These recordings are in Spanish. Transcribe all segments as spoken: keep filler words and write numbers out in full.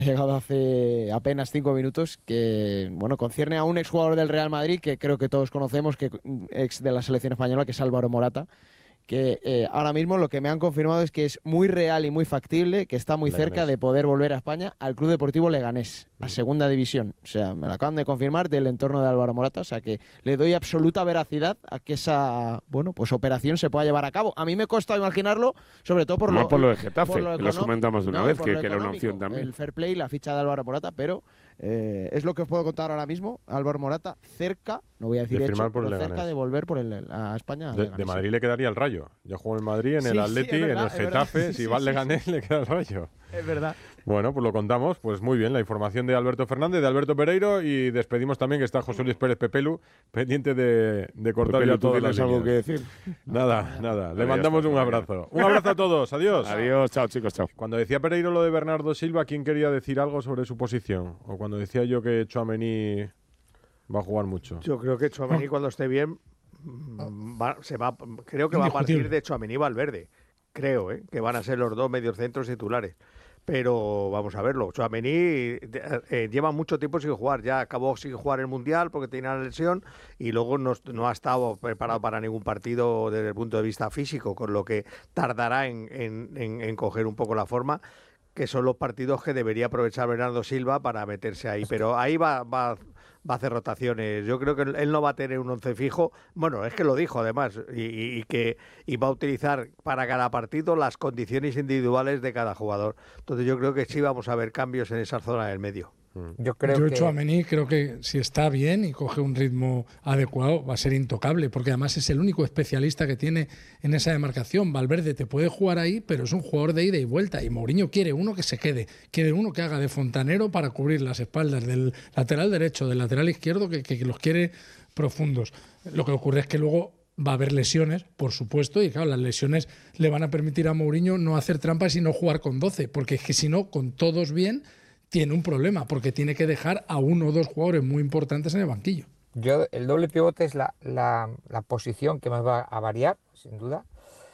Ha llegado hace apenas cinco minutos, que bueno, concierne a un exjugador del Real Madrid que creo que todos conocemos, que ex de la selección española, que es Álvaro Morata, que eh, ahora mismo lo que me han confirmado es que es muy real y muy factible, que está muy cerca Leganés. de poder volver a España, al Club Deportivo Leganés, a Mm. segunda división. O sea, me lo acaban de confirmar del entorno de Álvaro Morata, o sea que le doy absoluta veracidad a que esa, bueno, pues operación se pueda llevar a cabo. A mí me cuesta imaginarlo, sobre todo por Más lo, por lo de por Getafe, lo que lo económico. comentamos de una No, y vez, por que, lo que era una económico, opción también. el fair play, la ficha de Álvaro Morata, pero eh, es lo que os puedo contar ahora mismo. Álvaro Morata cerca, no voy a decir De hecho, firmar por pero el cerca Leganés. de volver por el, a España. A De, Leganés, de sí. Madrid le quedaría el Rayo. Ya jugó en Madrid, en Sí, el sí, Atleti, es en verdad, el es verdad. Getafe. Si Sí, va al sí, Leganés, le queda el Rayo. es verdad. Bueno, pues lo contamos. Pues muy bien, la información de Alberto Fernández, de Alberto Pereiro, y despedimos también que está José Luis Pérez Pepelu, pendiente de, de cortar Pepelu, ya ¿tú todas las tienes algo líneas. que decir? Nada, nada. Le Adiós, mandamos hasta un mañana. abrazo. Un abrazo a todos. Adiós. Adiós, chao chicos, chao. Cuando decía Pereiro lo de Bernardo Silva, ¿quién quería decir algo sobre su posición? O cuando decía yo que Tchouaméni va a jugar mucho. Yo creo que Tchouaméni cuando esté bien mm, va- se va, creo que va a partir Indiscutible. de Tchouaméni y Valverde. Creo, ¿eh? que van a ser los dos mediocentros titulares. Pero vamos a verlo. Tchouaméni eh, eh, lleva mucho tiempo sin jugar. Ya acabó sin jugar el Mundial porque tenía la lesión y luego no, no ha estado preparado para ningún partido desde el punto de vista físico, con lo que tardará en, en, en, en coger un poco la forma, que son los partidos que debería aprovechar Bernardo Silva para meterse ahí. Pero ahí va, va, va a hacer rotaciones. Yo creo que él no va a tener un once fijo. Bueno, es que lo dijo además, y, y, y que y va a utilizar para cada partido las condiciones individuales de cada jugador. Entonces yo creo que sí vamos a ver cambios en esa zona del medio. Yo creo Yo, que Tchouaméni, creo que si está bien y coge un ritmo adecuado, va a ser intocable, porque además es el único especialista que tiene en esa demarcación. Valverde te puede jugar ahí, pero es un jugador de ida y vuelta. Y Mourinho quiere uno que se quede, quiere uno que haga de fontanero para cubrir las espaldas del lateral derecho, del lateral izquierdo, que, que los quiere profundos. Lo que ocurre es que luego va a haber lesiones, por supuesto, y claro, las lesiones le van a permitir a Mourinho no hacer trampas y no jugar con doce, porque es que si no, con todos bien, tiene un problema, porque tiene que dejar a uno o dos jugadores muy importantes en el banquillo. yo, el doble pivote es la, la, la posición que más va a variar, sin duda.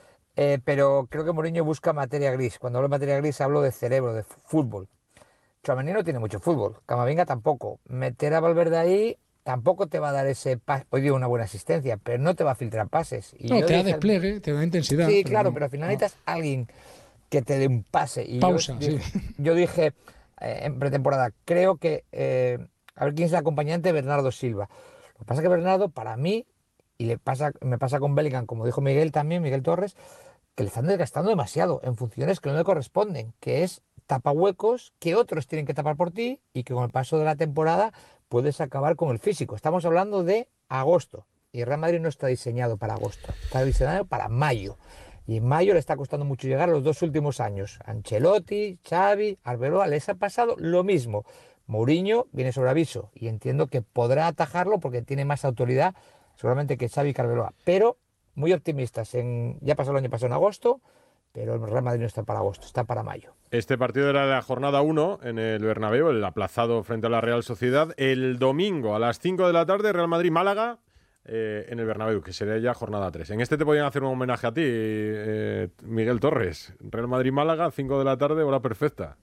Eh, pero creo que Mourinho busca materia gris. Cuando hablo de materia gris hablo de cerebro, de fútbol. Tchouaméni no tiene mucho fútbol, Camavinga tampoco. Meter a Valverde ahí tampoco te va a dar ese pase, hoy digo una buena asistencia, pero no te va a filtrar pases. Y No, yo te da dije- despliegue, te da intensidad. Sí, pero claro, no- pero al final no. necesitas alguien que te dé un pase. Y Pausa, yo, sí. dije- yo dije eh, en pretemporada, creo que eh, a ver quién es el acompañante, Bernardo Silva. Lo que pasa es que Bernardo, para mí, y le pasa, me pasa con Bellingham, como dijo Miguel también, Miguel Torres, que le están desgastando demasiado en funciones que no le corresponden, que es tapahuecos que otros tienen que tapar por ti y que con el paso de la temporada puedes acabar con el físico. Estamos hablando de agosto y el Real Madrid no está diseñado para agosto, está diseñado para mayo. Y en mayo le está costando mucho llegar los dos últimos años. Ancelotti, Xavi, Arbeloa, les ha pasado lo mismo. Mourinho viene sobre aviso y entiendo que podrá atajarlo porque tiene más autoridad seguramente que Xavi y Arbeloa. Pero muy optimistas. En, ya pasó el año pasado en agosto, pero el Real Madrid no está para agosto, está para mayo. Este partido era la jornada uno en el Bernabéu, el aplazado frente a la Real Sociedad. El domingo a las cinco de la tarde, Real Madrid-Málaga. Eh, en el Bernabéu, que sería ya jornada tres. En este te podían hacer un homenaje a ti, eh, Miguel Torres. Real Madrid-Málaga, cinco de la tarde, hora perfecta.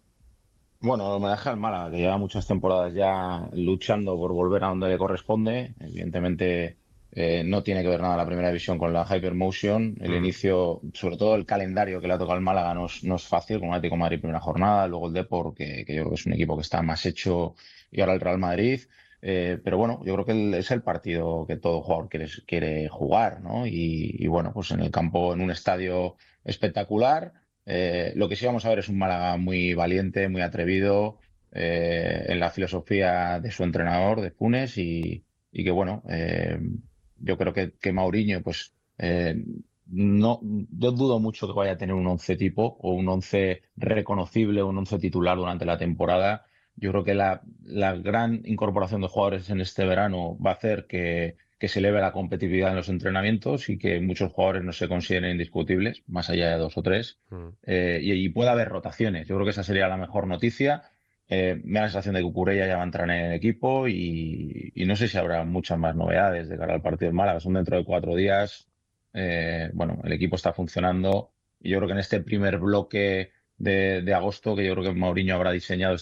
Bueno, homenaje al Málaga, que lleva muchas temporadas ya luchando por volver a donde le corresponde. Evidentemente eh, no tiene que ver nada la primera división con la Hypermotion. El Mm. inicio, sobre todo el calendario que le ha tocado al Málaga no es, no es fácil, con el Atlético de Madrid primera jornada, luego el Depor, que, que yo creo que es un equipo que está más hecho, y ahora el Real Madrid. Eh, pero bueno, yo creo que el- es el partido que todo jugador quiere, quiere jugar, ¿no? Y, y bueno, pues en el campo, en un estadio espectacular. Eh, lo que sí vamos a ver es un Málaga muy valiente, muy atrevido, eh, en la filosofía de su entrenador, de Funes, y, y que bueno, eh, yo creo que, que Mourinho, pues eh, no, yo dudo mucho que vaya a tener un once tipo o un once reconocible, un once titular durante la temporada. Yo creo que la, la gran incorporación de jugadores en este verano va a hacer que, que se eleve la competitividad en los entrenamientos y que muchos jugadores no se consideren indiscutibles, más allá de dos o tres, Mm. eh, y, y pueda haber rotaciones. Yo creo que esa sería la mejor noticia. Eh, me da la sensación de que Cucurella ya va a entrar en el equipo y, y no sé si habrá muchas más novedades de cara al partido del Málaga. Son dentro de cuatro días. Eh, bueno, el equipo está funcionando y yo creo que en este primer bloque de, de agosto que yo creo que Mourinho habrá diseñado